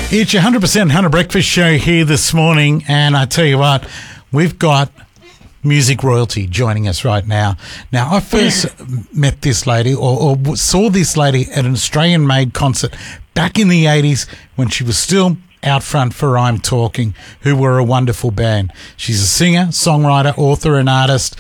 It's your 100% Hunter Breakfast Show here this morning, and I tell you what, we've got music royalty joining us right now. Now, I first met this lady or saw this lady at an Australian-made concert back in the 80s when she was still out front for I'm Talking, who were a wonderful band. She's a singer, songwriter, author and artist.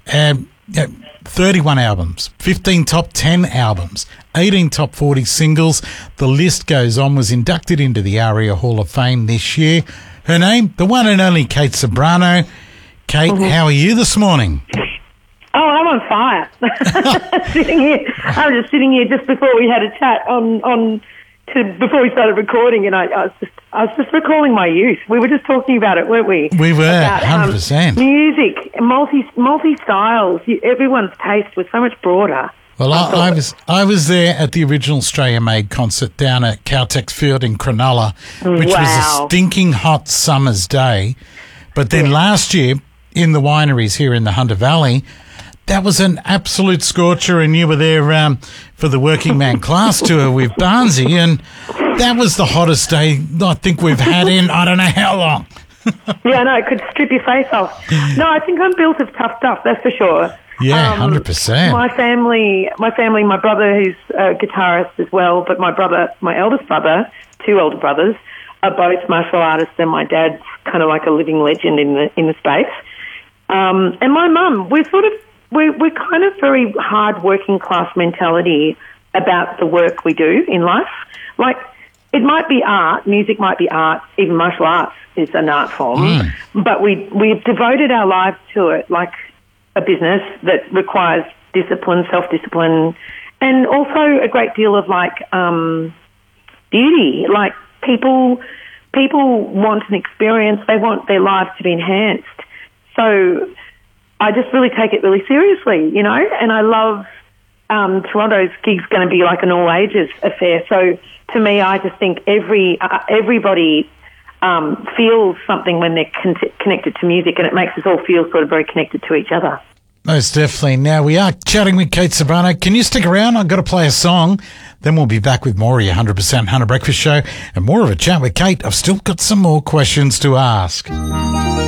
31 albums, 15 top 10 albums, 18 top 40 singles. The list goes on. Was inducted into the ARIA Hall of Fame this year. Her name, the one and only Kate Ceberano. Kate, how are you this morning? Oh, I'm on fire. Sitting here. I was just sitting here just before we had a chat before we started recording, and I was just recalling my youth. We were just talking about it, weren't we? We were, about, 100%. Music, multi styles. Everyone's taste was so much broader. Well, I was there at the original Australia-made concert down at Caltex Field in Cronulla, which was a stinking hot summer's day. But then last year, in the wineries here in the Hunter Valley, that was an absolute scorcher, and you were there for the Working Man Class Tour with Barnsey, and that was the hottest day I think we've had in I don't know how long. Yeah, no, it could strip your face off. No, I think I'm built of tough stuff, that's for sure. Yeah, 100%. My family, my brother who's a guitarist as well, but my eldest brother, two older brothers, are both martial artists, and my dad's kind of like a living legend in the space. And my mum, we're kind of very hard working class mentality about the work we do in life. Like, it might be art, music might be art, even martial arts is an art form, but we've devoted our lives to it like a business that requires discipline, self-discipline, and also a great deal of beauty. Like, people want an experience, they want their lives to be enhanced. So I just really take it really seriously, you know, and I love Toronto's gig's going to be like an all-ages affair. So to me, I just think everybody feels something when they're connected to music, and it makes us all feel sort of very connected to each other. Most definitely. Now, we are chatting with Kate Ceberano. Can you stick around? I've got to play a song. Then we'll be back with more of your 100% Hunter Breakfast Show and more of a chat with Kate. I've still got some more questions to ask.